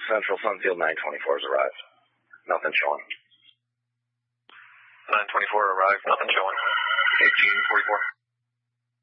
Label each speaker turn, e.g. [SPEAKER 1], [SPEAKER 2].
[SPEAKER 1] Central Sunfield 924 has arrived. Nothing showing.
[SPEAKER 2] 924 arrived. Nothing showing. 1844.